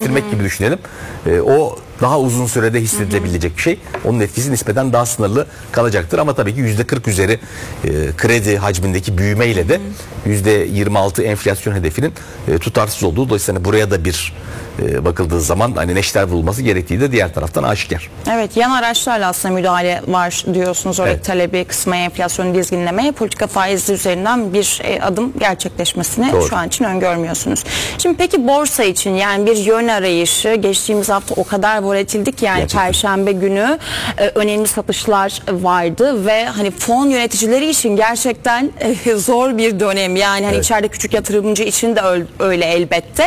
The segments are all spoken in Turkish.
getirmek gibi düşünelim. O daha uzun sürede hissedilebilecek bir şey. Onun etkisi nispeten daha sınırlı kalacaktır. Ama tabii ki %40 üzeri kredi hacmindeki büyümeyle de %26 enflasyon hedefinin tutarsız olduğu. Dolayısıyla buraya da bir bakıldığı zaman hani neşter vurulması gerektiği de diğer taraftan aşikar. Evet, yan araçlarla aslında müdahale var diyorsunuz. Oradaki talebi kısmaya, enflasyonu dizginlemeye, politika faizi üzerinden bir adım gerçekleşmesini şu an için öngörmüyorsunuz. Şimdi peki borsa için yani bir yön arayışı, geçtiğimiz hafta o kadar volatildik yani gerçekten. Perşembe günü önemli satışlar vardı ve hani fon yöneticileri için gerçekten zor bir dönem. Yani hani içeride küçük yatırımcı için de öyle elbette.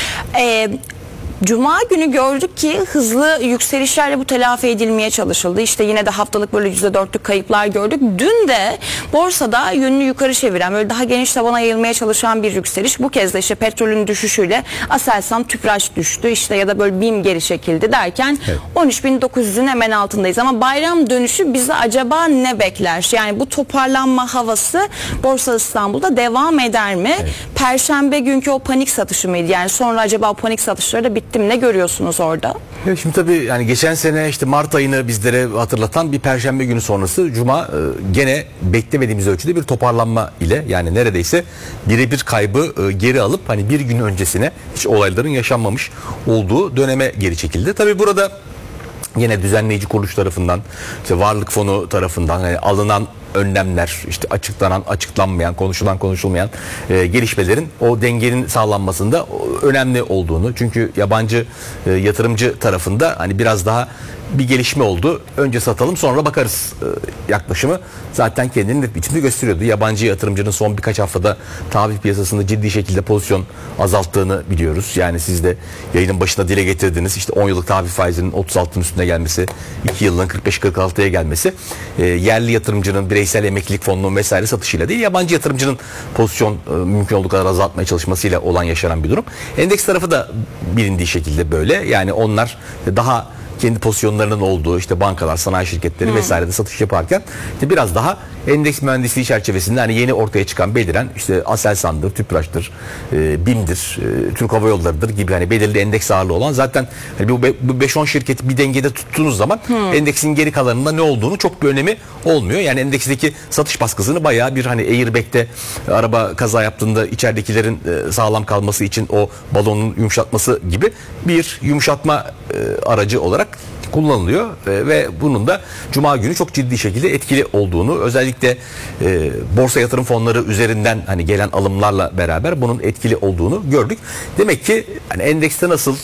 Cuma günü gördük ki hızlı yükselişlerle bu telafi edilmeye çalışıldı. İşte yine de haftalık böyle %4'lük kayıplar gördük. Dün de borsada yönünü yukarı çeviren, böyle daha geniş tabana yayılmaya çalışan bir yükseliş. Bu kez de işte petrolün düşüşüyle Aselsan, Tüpraş düştü. İşte ya da böyle BİM geri çekildi derken 13.900'ün hemen altındayız. Ama bayram dönüşü bize acaba ne bekler? Yani bu toparlanma havası Borsa İstanbul'da devam eder mi? Perşembe günkü o panik satışı mıydı? Yani sonra acaba o panik satışları da bitti. Ne görüyorsunuz orada? Şimdi tabii yani geçen sene işte Mart ayını bizlere hatırlatan bir Perşembe günü sonrası Cuma gene beklemediğimiz ölçüde bir toparlanma ile yani neredeyse birebir kaybı geri alıp hani bir gün öncesine hiç olayların yaşanmamış olduğu döneme geri çekildi. Tabii burada yine düzenleyici kuruluş tarafından, işte Varlık Fonu tarafından hani alınan önlemler, işte açıklanan, açıklanmayan, konuşulan, konuşulmayan gelişmelerin o dengenin sağlanmasında önemli olduğunu. Çünkü yabancı yatırımcı tarafında hani biraz daha bir gelişme oldu. Önce satalım sonra bakarız yaklaşımı zaten kendini net biçimde gösteriyordu. Yabancı yatırımcının son birkaç haftada tahvil piyasasında ciddi şekilde pozisyon azalttığını biliyoruz. Yani siz de yayının başında dile getirdiniz. İşte 10 yıllık tahvil faizinin 36'ın üstüne gelmesi, 2 yılın 45-46'ya gelmesi, yerli yatırımcının bireysel emeklilik fonunun vesaire satışıyla değil, yabancı yatırımcının pozisyon mümkün olduğu kadar azaltmaya çalışmasıyla olan yaşanan bir durum. Endeks tarafı da bilindiği şekilde böyle. Yani onlar daha kendi pozisyonlarının olduğu işte bankalar, sanayi şirketleri vesaire de satış yaparken işte biraz daha endeks mühendisliği çerçevesinde hani yeni ortaya çıkan beliren işte Aselsan'dır, Tüpraş'tır, BİM'dir, Türk Hava Yolları'dır gibi hani belirli endeks ağırlığı olan zaten hani bu 5-10 şirketi bir dengede tuttuğunuz zaman endeksin geri kalanında ne olduğunu çok bir önemi olmuyor. Yani endeksteki satış baskısını bayağı bir hani airbag'te araba kaza yaptığında içeridekilerin sağlam kalması için o balonun yumuşatması gibi bir yumuşatma aracı olarak kullanılıyor ve bunun da Cuma günü çok ciddi şekilde etkili olduğunu, özellikle borsa yatırım fonları üzerinden hani gelen alımlarla beraber bunun etkili olduğunu gördük. Demek ki hani endekste nasıl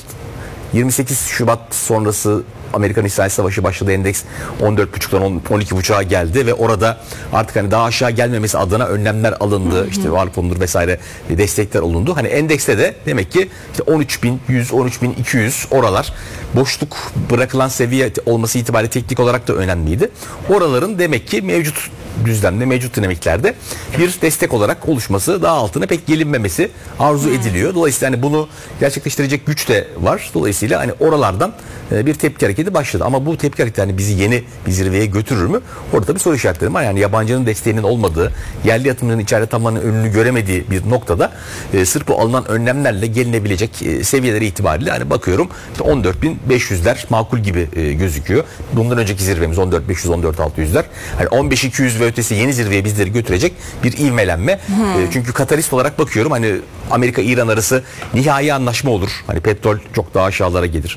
28 Şubat sonrası Amerikan-İsrail Savaşı başladı, endeks 14.5'tan 12.5'a geldi ve orada artık hani daha aşağı gelmemesi adına önlemler alındı. İşte Varlık Fonu'dur vesaire destekler olundu. Hani endekste de demek ki işte 13.100, 13.200 oralar boşluk bırakılan seviye olması itibariyle teknik olarak da önemliydi. Oraların demek ki mevcut düzlemde, mevcut dinamiklerde bir destek olarak oluşması, daha altına pek gelinmemesi arzu ediliyor. Dolayısıyla hani bunu gerçekleştirecek güç de var. Dolayısıyla hani oralardan bir tepki hareketi başladı. Ama bu tepki hareketi hani bizi yeni bir zirveye götürür mü? Orada bir soru işaretleri var. Yani yabancının desteğinin olmadığı, yerli yatırımcının içeride tamamen önünü göremediği bir noktada sırf bu alınan önlemlerle gelinebilecek seviyeleri itibariyle hani bakıyorum işte 14.500'ler makul gibi gözüküyor. Bundan önceki zirvemiz 14.500, 14.600'ler. Hani 15.200 ve ötesi yeni zirveye bizleri götürecek bir ivmelenme. Çünkü katalist olarak bakıyorum hani Amerika-İran arası nihai anlaşma olur. Hani petrol çok daha aşağılara gelir.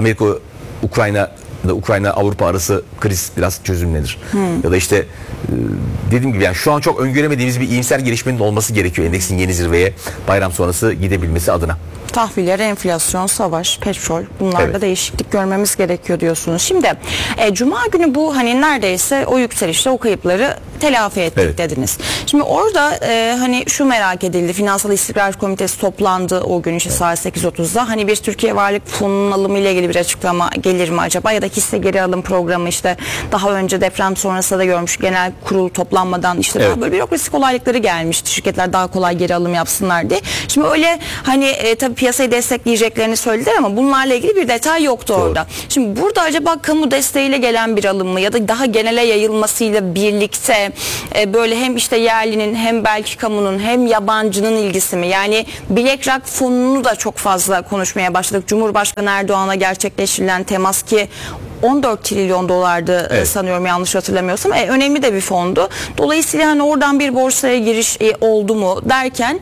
Ukrayna-Avrupa arası kriz biraz çözümlenir. Ya da işte dediğim gibi yani şu an çok öngöremediğimiz bir iyimser gelişmenin olması gerekiyor endeksin yeni zirveye bayram sonrası gidebilmesi adına. Tahviller, enflasyon, savaş, petrol, bunlarda değişiklik görmemiz gerekiyor diyorsunuz. Şimdi Cuma günü bu hani neredeyse o yükselişte o kayıpları telafi ettik dediniz. Şimdi orada hani şu merak edildi. Finansal İstikrar Komitesi toplandı o gün işte saat 8.30'da. Hani bir Türkiye Varlık Fonu'nun alımı ile ilgili bir açıklama gelir mi acaba? Ya da hisse geri alım programı işte daha önce deprem sonrasında da görmüş genel kurul toplanmadan işte daha böyle bürokrasi kolaylıkları gelmişti. Şirketler daha kolay geri alım yapsınlar diye. Şimdi öyle hani tabii piyasayı destekleyeceklerini söylediler ama bunlarla ilgili bir detay yoktu orada. Şimdi burada acaba kamu desteğiyle gelen bir alım mı ya da daha genele yayılmasıyla birlikte böyle hem işte yerlinin hem belki kamunun hem yabancının ilgisi mi? Yani BlackRock fonunu da çok fazla konuşmaya başladık. Cumhurbaşkanı Erdoğan'a gerçekleştirilen temas ki 14 trilyon dolardı sanıyorum, yanlış hatırlamıyorsam. Önemli de bir fondu. Dolayısıyla hani oradan bir borsaya giriş oldu mu derken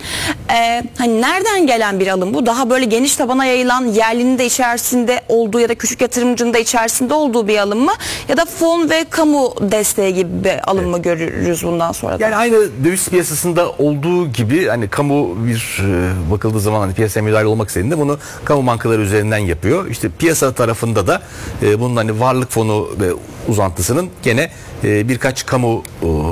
hani nereden gelen bir alım bu? Daha böyle geniş tabana yayılan, yerlinin de içerisinde olduğu ya da küçük yatırımcının da içerisinde olduğu bir alım mı? Ya da fon ve kamu desteği gibi bir alım mı görürüz bundan sonra da? Yani aynı döviz piyasasında olduğu gibi hani kamu bir bakıldığı zaman hani piyasaya müdahale olmak istediğinde bunu kamu bankaları üzerinden yapıyor. İşte piyasa tarafında da bunun hani varlık fonu ve uzantısının gene birkaç kamu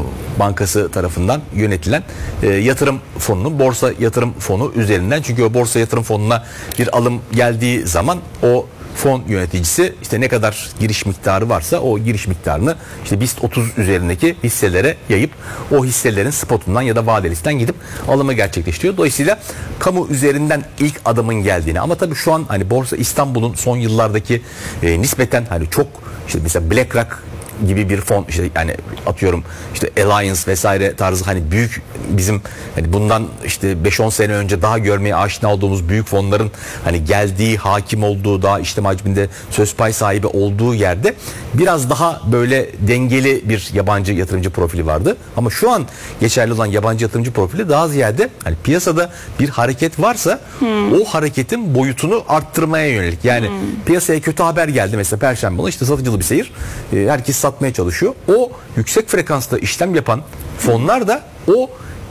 bankası tarafından yönetilen yatırım fonunun, borsa yatırım fonu üzerinden, çünkü o borsa yatırım fonuna bir alım geldiği zaman o fon yöneticisi işte ne kadar giriş miktarı varsa o giriş miktarını işte BIST 30 üzerindeki hisselere yayıp o hisselerin spotundan ya da vadelisinden gidip alımı gerçekleştiriyor. Dolayısıyla kamu üzerinden ilk adımın geldiğini, ama tabii şu an hani Borsa İstanbul'un son yıllardaki nispeten hani çok işte mesela BlackRock gibi bir fon, işte yani atıyorum işte Alliance vesaire tarzı hani büyük, bizim hani bundan işte 5-10 sene önce daha görmeye aşina olduğumuz büyük fonların hani geldiği, hakim olduğu, daha işlem hacminde söz pay sahibi olduğu yerde biraz daha böyle dengeli bir yabancı yatırımcı profili vardı. Ama şu an geçerli olan yabancı yatırımcı profili daha ziyade hani piyasada bir hareket varsa o hareketin boyutunu arttırmaya yönelik. Yani piyasaya kötü haber geldi mesela Perşembe günü, işte satıcılı bir seyir, herkes satmaya çalışıyor. O yüksek frekanslı işlem yapan fonlar da o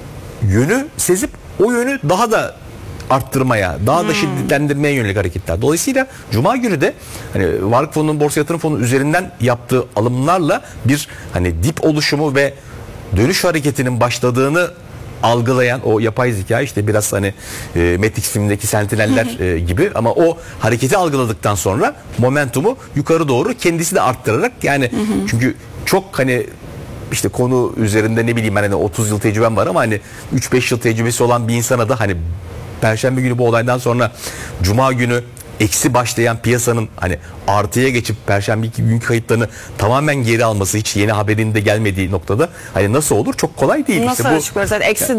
yönü sezip o yönü daha da arttırmaya, daha da şiddetlendirmeye yönelik hareketler. Dolayısıyla Cuma günü de hani varlık fonunun borsa yatırım fonu üzerinden yaptığı alımlarla bir hani dip oluşumu ve dönüş hareketinin başladığını algılayan o yapay zeka, işte biraz hani Matrix filmindeki sentineller gibi, ama o hareketi algıladıktan sonra momentumu yukarı doğru kendisi de arttırarak, yani çünkü çok hani işte konu üzerinde ne bileyim hani 30 yıl tecrübem var ama hani 3-5 yıl tecrübesi olan bir insana da hani Perşembe günü bu olaydan sonra Cuma günü eksi başlayan piyasanın hani artıya geçip Perşembe günkü kayıplarını tamamen geri alması, hiç yeni haberin de gelmediği noktada hani nasıl olur, çok kolay değil. Nasıl işte bu açıklıyoruz? Yani eksi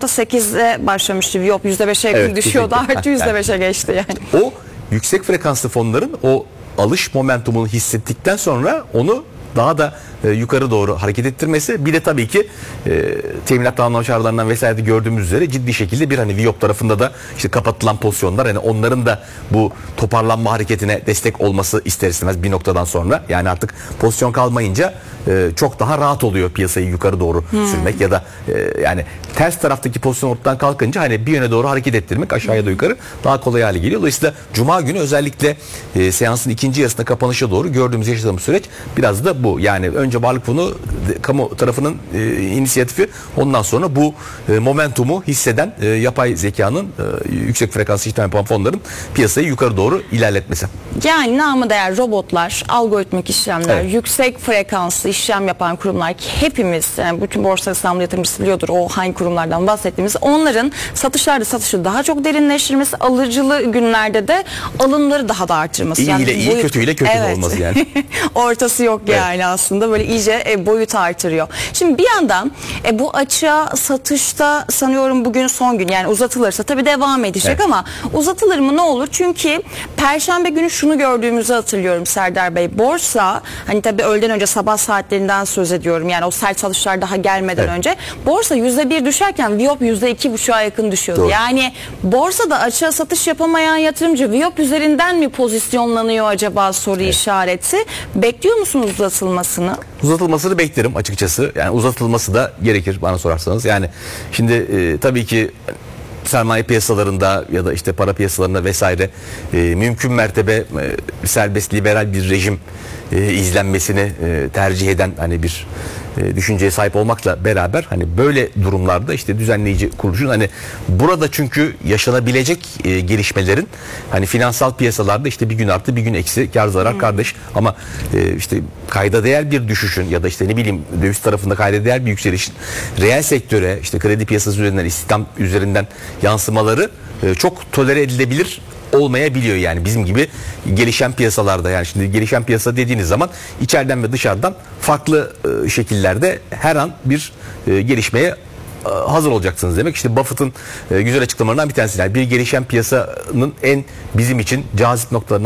4.8'e başlamıştı. Viyop %5'e yakın düşüyordu. Artı %5'e geçti yani. O yüksek frekanslı fonların o alış momentumunu hissettikten sonra onu daha da yukarı doğru hareket ettirmesi, bir de tabii ki teminat tamamlama çağrılarından vesaire gördüğümüz üzere ciddi şekilde bir hani Viyop tarafında da işte kapatılan pozisyonlar, hani onların da bu toparlanma hareketine destek olması ister istemez bir noktadan sonra, yani artık pozisyon kalmayınca çok daha rahat oluyor piyasayı yukarı doğru sürmek ya da yani ters taraftaki pozisyon ortadan kalkınca hani bir yöne doğru hareket ettirmek, aşağıya da yukarı daha kolay hale geliyor. Dolayısıyla Cuma günü özellikle seansın ikinci yarısında kapanışa doğru gördüğümüz, yaşadığımız süreç biraz da bu. Yani önce varlık fonu, kamu tarafının inisiyatifi, ondan sonra bu momentumu hisseden yapay zekanın yüksek frekanslı işlem yapan fonların piyasayı yukarı doğru ilerletmesi. Yani namı değer robotlar, algoritmik işlemler, yüksek frekanslı işlem yapan kurumlar ki hepimiz, yani bütün Borsa İstanbul yatırımcısı biliyordur o hangi kurumlardan bahsettiğimiz, onların satışı daha çok derinleştirmesi, alıcılı günlerde de alımları daha da artırması. İyi ile iyi, kötüyle kötü olması yani. Ortası yok yani aslında böyle iyice boyut artırıyor. Şimdi bir yandan bu açığa satışta sanıyorum bugün son gün, yani uzatılırsa tabii devam edecek ama uzatılır mı ne olur? Çünkü Perşembe günü şunu gördüğümüzü hatırlıyorum Serdar Bey. Borsa hani tabii öğleden önce, sabah saatlerinden söz ediyorum. Yani o sert satışlar daha gelmeden önce borsa %1 düşerken Viyop %2,5'a yakın düşüyordu. Doğru. Yani borsada açığa satış yapamayan yatırımcı Viyop üzerinden mi pozisyonlanıyor acaba soru işareti. Bekliyor musunuz uzatılmasını? Uzatılmasını beklerim açıkçası. Yani uzatılması da gerekir bana sorarsanız. Yani şimdi tabii ki sermaye piyasalarında ya da işte para piyasalarında vesaire mümkün mertebe serbest liberal bir rejim izlenmesini tercih eden hani bir düşünceye sahip olmakla beraber hani böyle durumlarda işte düzenleyici kuruluşun hani burada, çünkü yaşanabilecek gelişmelerin hani finansal piyasalarda işte bir gün artı bir gün eksi, kar zarar kardeş, ama işte kayda değer bir düşüşün ya da işte ne bileyim döviz tarafında kayda değer bir yükselişin reel sektöre, işte kredi piyasası üzerinden, istihdam üzerinden yansımaları çok tolere edilebilir olmayabiliyor yani bizim gibi gelişen piyasalarda. Yani şimdi gelişen piyasa dediğiniz zaman içeriden ve dışarıdan farklı şekillerde her an bir gelişmeye hazır olacaksınız demek. İşte Buffett'ın güzel açıklamalarından bir tanesi. Yani bir gelişen piyasanın en bizim için cazip noktalarından